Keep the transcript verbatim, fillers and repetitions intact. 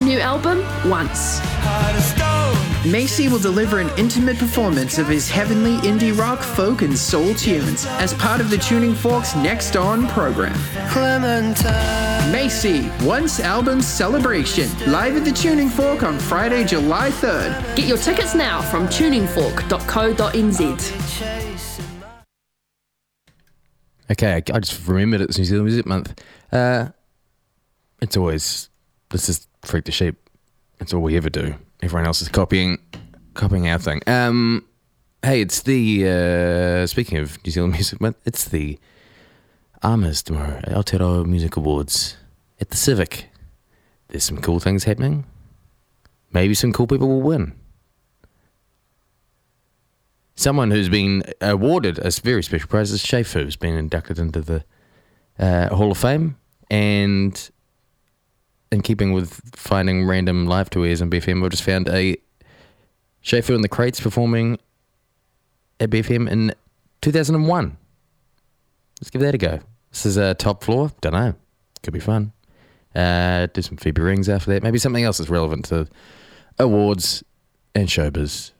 new album, Once. Macy will deliver an intimate performance of his heavenly indie rock, folk, and soul tunes as part of the Tuning Fork's Next On program. Clementine. Macy, Once album celebration, live at the Tuning Fork on Friday, July third. Get your tickets now from tuning fork dot co dot n z. Okay, I just remembered it's New Zealand Music Month. Uh, it's always, this is Freak the Sheep. It's all we ever do. Everyone else is copying copying our thing. Um, hey, it's the, uh, speaking of New Zealand Music Month, it's the Amas tomorrow, Aotearoa Music Awards at the Civic. There's some cool things happening. Maybe some cool people will win. Someone who's been awarded a very special prize is Shafu, who's been inducted into the uh, Hall of Fame, and in keeping with finding random live tours on B F M, I've just found a Shafu and the Crates performing at B F M in two thousand one. Let's give that a go. This is a top floor. Don't know. Could be fun. Uh, do some Phoebe Rings after that. Maybe something else that's relevant to awards and showbiz